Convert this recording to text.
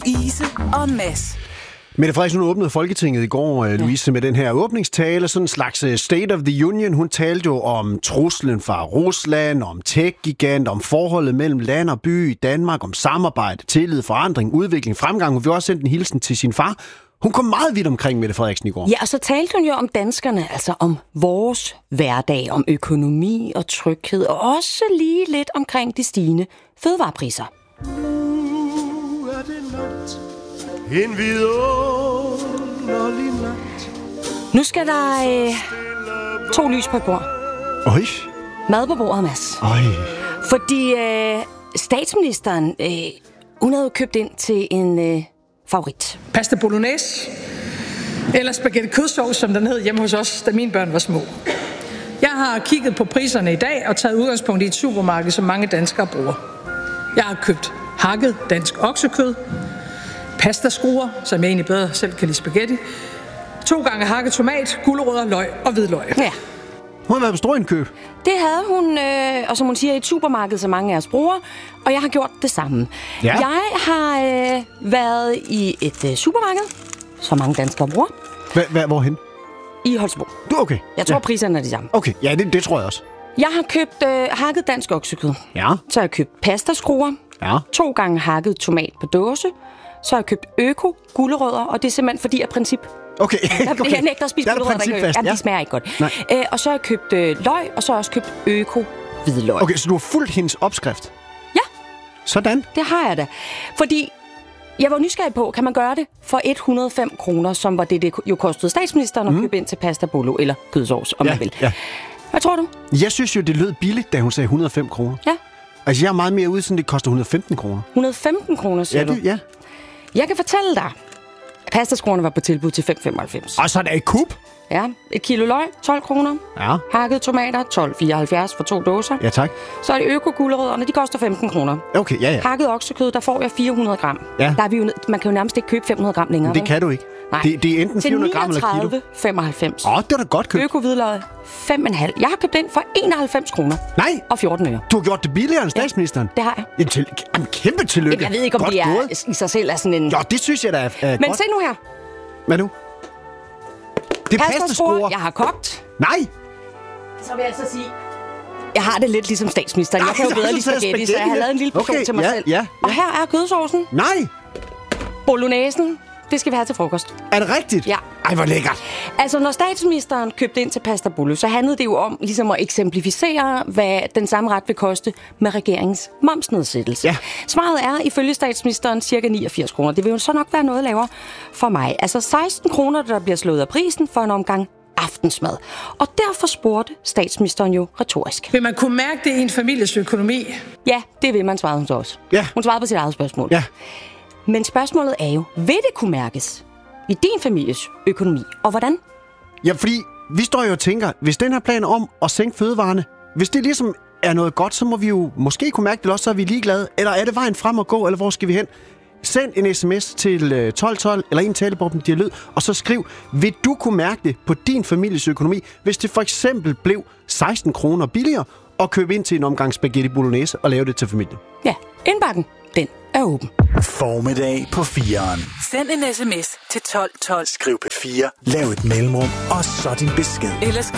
Louise og Mads. Mette Frederiksen åbnede Folketinget i går, Louise, med den her åbningstale. Sådan en slags State of the Union. Hun talte jo om truslen fra Rusland, om tech-gigant, om forholdet mellem land og by i Danmark, om samarbejde, tillid, forandring, udvikling, fremgang. Hun vil også sende en hilsen til sin far. Hun kom meget vidt omkring Mette Frederiksen i går. Ja, og så talte hun jo om danskerne, altså om vores hverdag, om økonomi og tryghed, og også lige lidt omkring de stigende fødevarepriser. Nu er det nat, en vidunderlig nat. Nu skal der 2 lys på et bord. Øj. Mad på bordet, Mads. Øj. Fordi statsministeren, hun havde jo købt ind til en favorit. Pasta bolognese, eller spaghetti kødsovs, som den hed hjemme hos os, da mine børn var små. Jeg har kigget på priserne i dag og taget udgangspunkt i et supermarked, som mange danskere bruger. Jeg har købt hakket dansk oksekød, pastaskruer, som jeg egentlig bedre selv kan lide spaghetti, 2 gange hakket tomat, gulerødder, løg og hvidløg. Ja. Hun har været på storindkøb. Det havde hun, og som hun siger, i et supermarked, som mange af os bruger, og jeg har gjort det samme. Ja. Jeg har været i et supermarked, som mange danskere bruger, Hvorhen? i Holstebro. Okay. Jeg tror, priserne er de samme. Okay, ja, det tror jeg også. Jeg har købt hakket dansk oksekød. Ja. Så har jeg købt pastaskruer. Ja. 2 gange hakket tomat på dåse. Så har jeg købt gulerødder, og det er simpelthen fordi af princip. Okay. Jeg nægter at spise gulerødder, principfast. de smager ikke godt. Nej. Og så har jeg købt løg, og så har jeg også købt hvidløg. Okay, så du har fulgt hendes opskrift? Ja. Sådan. Det har jeg da. Fordi jeg var nysgerrig på, kan man gøre det for 105 kroner, som var det jo kostede statsministeren at købe ind til pasta bolo eller kødsovs, om man vil. Ja. Hvad tror du? Jeg synes jo, det lød billigt, da hun sagde 105 kroner. Ja. Altså, jeg er meget mere ude, sådan det koster 115 kroner. 115 kroner, siger du? Ja. Jeg kan fortælle dig, at pastaskruerne var på tilbud til 5,95. Og så er der et kub. Ja, 1 kilo løg, 12 kroner. Ja. Hakkede tomater, 12,74 for 2 dåser. Ja, tak. Så er det øko-gulerødderne, de koster 15 kroner. Okay, ja. Hakket oksekød, der får jeg 400 gram. Ja. Der er vi jo, man kan jo nærmest ikke købe 500 gram længere. Det kan du ikke. Nej. Det er enten 400 gram eller kilo. Til 39,95. Det er da godt købt. Øko-hvidløg, 5,5. Jeg har købt ind for 91 kroner. Nej. Og 14 øre. Du har gjort det billigere end statsministeren. Det har jeg. Jamen, kæmpe tillykke. Jeg ved ikke, om godt det er gået. i sig selv er sådan en... Jo, det synes jeg da er Men godt. se nu her. Hvad nu? Det er pastaskruer. Jeg har kogt. Nej. Så vil jeg så sige... Jeg har det lidt ligesom statsministeren. Jeg kan jo bedre lide spaghetti, så jeg har lavet en lille portion til mig selv. Ja. Og her er kødsovsen. Nej. Bolognesen. Det skal vi have til frokost. Er det rigtigt? Ja. Ej, hvor lækkert. Altså, når statsministeren købte ind til pasta bolo, så handlede det jo om ligesom at eksemplificere, hvad den samme ret vil koste med regeringens momsnedsættelse. Ja. Svaret er, ifølge statsministeren, ca. 89 kroner. Det vil jo så nok være noget lavere for mig. Altså 16 kroner, der bliver slået af prisen for en omgang aftensmad. Og derfor spurgte statsministeren jo retorisk. Vil man kunne mærke det i en families økonomi? Ja, det vil man, svarede hun så også. Ja. Hun svarede på sit eget spørgsmål. Ja. Men spørgsmålet er jo, vil det kunne mærkes i din families økonomi? Og hvordan? Ja, fordi vi står jo og tænker, hvis den her plan om at sænke fødevarene, hvis det ligesom er noget godt, så må vi jo måske kunne mærke det, eller også så er vi ligeglade. Eller er det vejen frem at gå, eller hvor skal vi hen? Send en sms til 1212 eller en talebobben dialog, og så skriv, vil du kunne mærke det på din families økonomi, hvis det for eksempel blev 16 kroner billigere at købe ind til en omgang spaghetti bolognese og lave det til familien? Ja, indbakken, den er åben. Formiddag på 4'eren. Send en sms til 1212. Skriv P4, lav et mellemrum, og så din besked. Eller skriv